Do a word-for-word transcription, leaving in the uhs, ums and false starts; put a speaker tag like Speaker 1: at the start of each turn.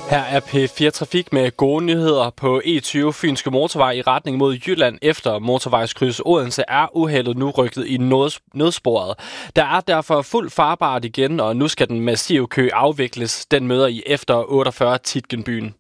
Speaker 1: Her er P fire Trafik med gode nyheder på E tyve Fynske Motorvej i retning mod Jylland. Efter motorvejskryds Odense er uheldet nu rykket i nødsporet. Der er derfor fuld farbart igen, og nu skal den massive kø afvikles. Den møder I efter otteogfyrre Tietgenbyen.